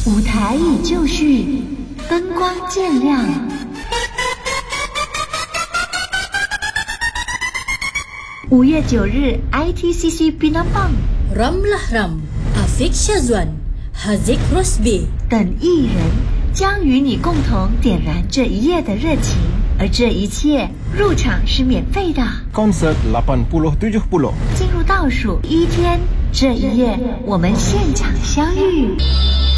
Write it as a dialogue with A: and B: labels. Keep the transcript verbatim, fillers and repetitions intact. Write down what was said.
A: 舞台已就绪，灯光渐亮。五月九日 I T C C Pinambang
B: Ramlah Ram, Afiq Syazwan, Haziq Rosbi
A: 等艺人将与你共同点燃这一夜的热情，而这一切入场是免费的。
C: Konsert lapan puluh tujuh puluh
A: 进入倒数一天，这一夜我们现场相遇。